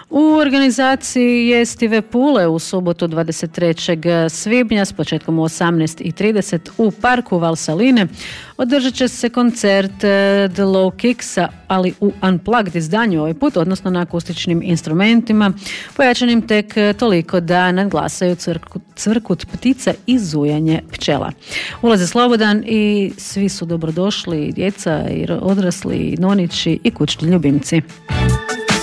U organizaciji Jestive Pule u subotu 23. svibnja s početkom u 18:30 u parku Valsaline održat će se koncert The Low Kicksa, ali u unplugged izdanju ovaj put, odnosno na akustičnim instrumentima, pojačanim tek toliko da nadglasaju cvrkut ptica i zujanje pčela. Ulaz je slobodan i svi su dobrodošli, i djeca, i odrasli, i nonići, i kućni ljubimci.